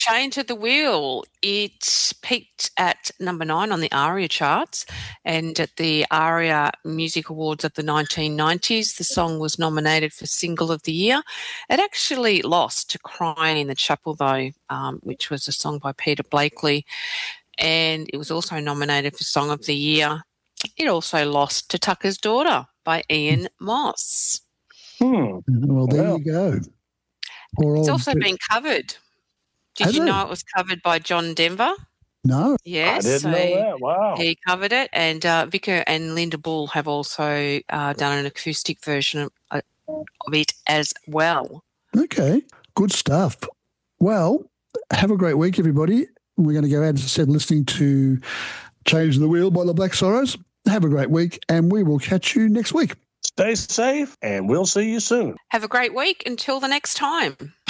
Chained to the Wheel. It peaked at number 9 on the ARIA charts, and at the ARIA Music Awards of the 1990s, the song was nominated for Single of the Year. It actually lost to Crying in the Chapel, though, which was a song by Peter Blakely, and it was also nominated for Song of the Year. It also lost to Tucker's Daughter by Ian Moss. Well, there you go. It's also been covered. Did you know it was covered by John Denver? No. Yes. I didn't know that. Wow. He covered it, and Vicar and Linda Bull have also done an acoustic version of it as well. Okay, good stuff. Well, have a great week, everybody. We're going to go out, as I said, listening to Change the Wheel by the Black Sorrows. Have a great week, and we will catch you next week. Stay safe, and we'll see you soon. Have a great week until the next time.